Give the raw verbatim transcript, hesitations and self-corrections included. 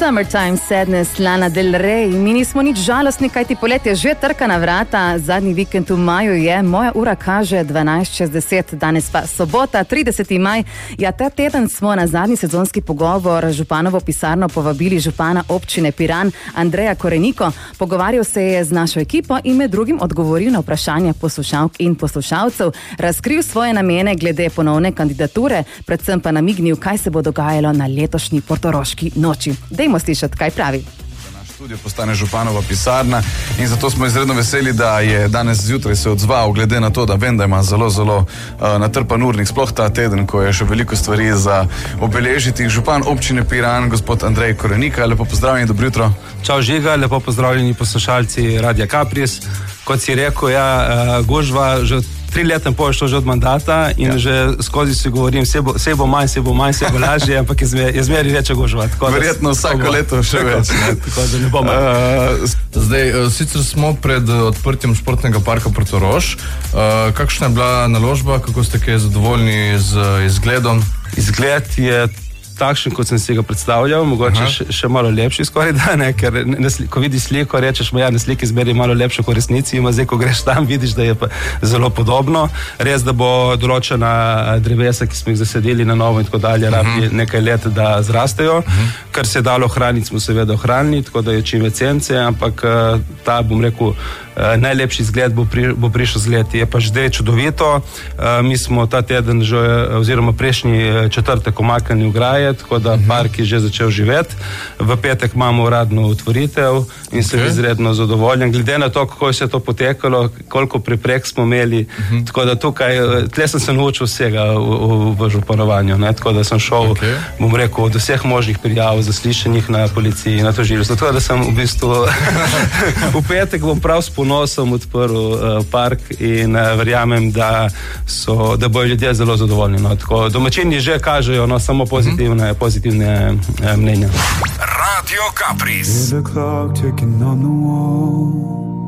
Summertime Sadness, Lana Del Rey. Mi nismo nič žalostni, kajti poletje že trka na vrata. Zadnji vikend v maju je, moja ura kaže dvanajst čez deset, danes pa sobota, trideseti maj. Ja, ta teden smo na zadnji sezonski pogovor županovo pisarno povabili župana občine Piran, Andreja Koreniko. Pogovarjal se je z našo ekipo in med drugim odgovoril na vprašanja poslušalk in poslušalcev, razkril svoje namene glede ponovne kandidature, predvsem pa namignil, kaj se bo dogajalo na letošnji portoroški noči. Dejmo slišati, kaj pravi. Naš studio postane županova pisarna in zato smo izredno veseli, da je danes zjutraj se odzval, glede na to, da vem, da ima zelo, zelo uh, natrpan urnik, sploh ta teden, ko je še veliko stvari za obeležiti. Župan občine Piran, gospod Andrej Korenika, lepo pozdravljeni, dobro jutro. Čau Žiga, lepo pozdravljeni poslušalci Radia Capris. Kot si rekel, ja, uh, gužva že tri leta in pol je šlo že od mandata in ja. Že skozi si govorim, vse bo, vse bo manj, vse bo manj, vse bo lažje, ampak je zmeri, je zmeri reče gužva. Verjetno vsako leto še več. Tako da ne bomo. Uh, zdaj, uh, sicer smo pred uh, odprtjem športnega parka Portorož. Uh, kakšna je bila naložba, kako ste kaj zadovoljni z uh, izgledom? Izgled je takšen, kot sem si ga predstavljal, mogoče še, še malo lepši skoraj da, ne, ker ne, ko vidiš sliko, rečeš, ja, na sliki zmeri malo lepše kot resnici, ima zdaj, ko greš tam, vidiš, da je pa zelo podobno. Res, da bo določena drevesa, ki smo jih zasedili na novo in tako dalje, uh-huh. rabi nekaj let, da zrastejo. Uh-huh. Kar se je dalo ohraniti, smo seveda ohranili, tako da je čim več cence, ampak ta, bom rekel, najlepši izgled bo, pri, bo prišel z leti. Je pa zdaj čudovito. Mi smo ta teden že, oziroma prejšnji četrtek omaknili ograje, tako da uh-huh. park je že začel živeti. V petek imamo uradno otvoritev in okay. sem izredno zadovoljen. Glede na to, kako je se to potekalo, koliko preprek smo imeli, uh-huh. tako da tukaj, tle sem se naučil vsega v, v, v županovanju, ne? Tako da sem šel, okay. bom rekel, od vseh možnih prijav, zaslišanjih na policiji, na tožilstvu. Tako da sem v bistvu v petek bom prav ponosom odprl uh, park in uh, verjamem, da so, da bojo ljudje zelo zadovoljni. No. Tako, domačini že kažejo no, samo pozitivne, mm-hmm. pozitivne uh, mnenja. Radio Capris.